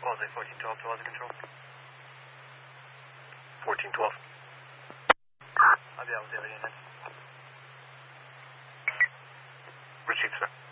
Pause 1412 to Waza Control. 1412. I'll be out with the other unit. Received, sir.